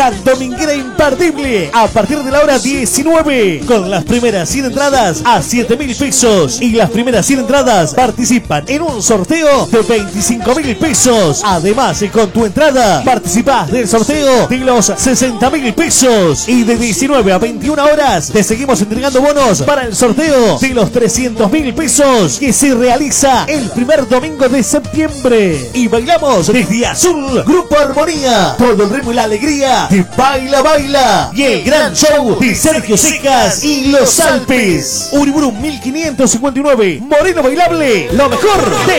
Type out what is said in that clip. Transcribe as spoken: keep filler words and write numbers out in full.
dominguera imperdible a partir de la hora diecinueve, con las primeras cien entradas a siete mil pesos, y las primeras cien entradas participan en un sorteo de veinticinco mil pesos. Además, con tu entrada participás del sorteo de los sesenta mil pesos, y de diecinueve a veintiuna horas te seguimos entregando bonos para el sorteo de los trescientos mil pesos, que se realiza el primer domingo de septiembre. Y bailamos desde Azul, Grupo Armonía, todo el ritmo y la alegría de Baila Baila, y el gran show de Sergio Secas y Los Alpes. Uriburu mil quinientos cincuenta y nueve, Moreno Bailable, lo mejor de